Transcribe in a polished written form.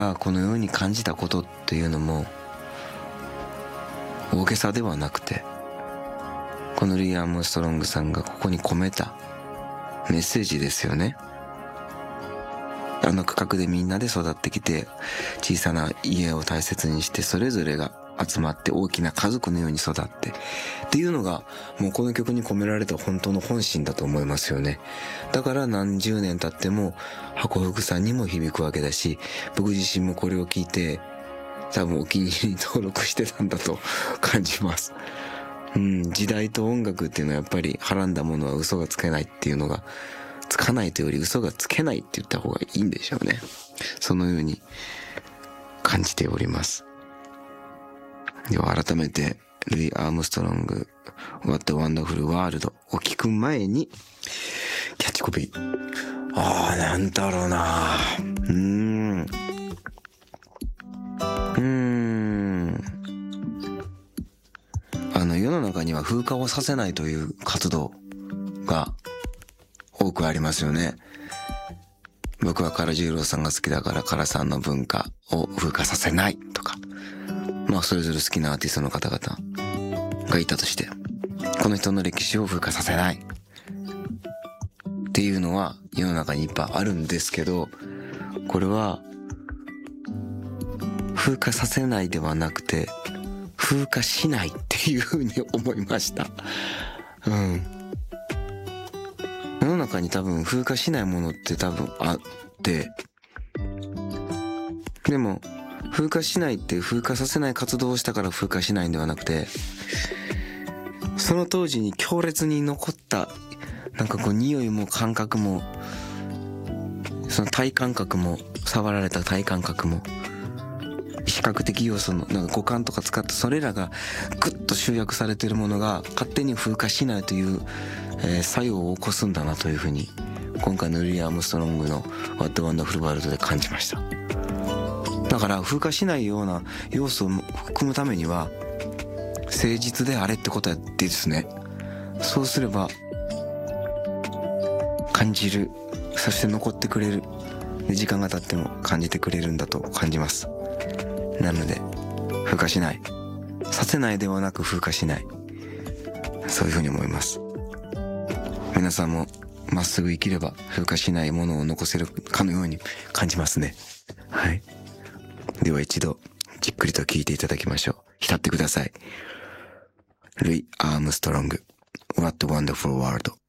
このように感じたことっていうのも大げさではなくて、このルイ・アームストロングさんがここに込めたメッセージですよね。あの区画でみんなで育ってきて、小さな家を大切にしてそれぞれが集まって大きな家族のように育ってっていうのが、もうこの曲に込められた本当の本心だと思いますよね。だから何十年経っても箱福さんにも響くわけだし、僕自身もこれを聞いて多分お気に入りに登録してたんだと感じます。時代と音楽っていうのはやっぱり、はらんだものは嘘がつけないっていうのが、つかないというより嘘がつけないって言った方がいいんでしょうね。そのように感じております。では改めてルイ・アームストロング What a Wonderful World を聞く前にキャッチコピー。なんだろうな。世の中には風化をさせないという活動が多くありますよね。僕は唐十郎さんが好きだから唐さんの文化を風化させないとか、それぞれ好きなアーティストの方々がいたとして、この人の歴史を風化させないっていうのは世の中にいっぱいあるんですけど、これは風化させないではなくて風化しないっていうふうに思いました。世の中に多分風化しないものって多分あって、でも風化しないって風化させない活動をしたから風化しないんではなくて、その当時に強烈に残った匂いも感覚も、その体感覚も、触られた体感覚も、視覚的要素の五感とか使ったそれらがグッと集約されているものが勝手に風化しないという、作用を起こすんだなというふうに今回のルイ・アームストロングの What a Wonderful World で感じました。だから風化しないような要素を含むためには誠実であれってことやってですね。そうすれば感じる、そして残ってくれる、時間が経っても感じてくれるんだと感じます。なので風化しない、させないではなく風化しない、そういうふうに思います。皆さんもまっすぐ生きれば風化しないものを残せるかのように感じますね。はい。では一度じっくりと聞いていただきましょう。浸ってください。ルイ・アームストロング What a Wonderful World。